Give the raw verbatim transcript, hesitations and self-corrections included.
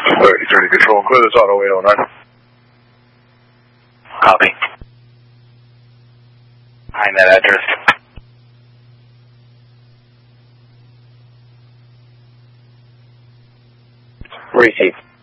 thirty, thirty control, clear this auto eight oh nine. Copy. Behind that address. Receive.